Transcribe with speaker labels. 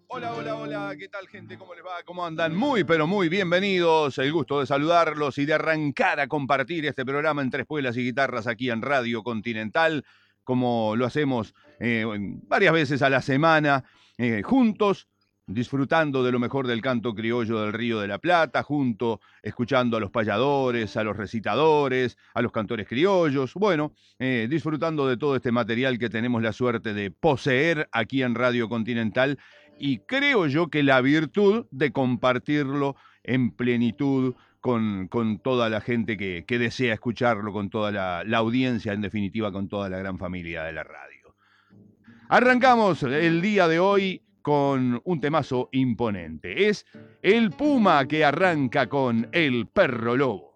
Speaker 1: Hola, hola, hola, ¿qué tal, gente? ¿Cómo les va? ¿Cómo andan? Muy, pero muy bienvenidos. El gusto de saludarlos y de arrancar a compartir este programa en Tres Puelas y Guitarras aquí en Radio Continental, como lo hacemos varias veces a la semana, juntos, disfrutando de lo mejor del canto criollo del Río de la Plata, escuchando a los payadores, a los recitadores, a los cantores criollos, bueno, disfrutando de todo este material que tenemos la suerte de poseer aquí en Radio Continental y creo yo que la virtud de compartirlo en plenitud con toda la gente que desea escucharlo, con toda la audiencia, en definitiva, con toda la gran familia de la radio. Arrancamos el día de hoy con un temazo imponente. Es el Puma que arranca con El Perro Lobo.